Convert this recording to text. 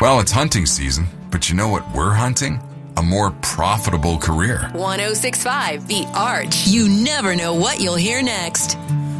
Well, it's hunting season, but you know what we're hunting? A more profitable career. 1065 The Arch. You never know what you'll hear next.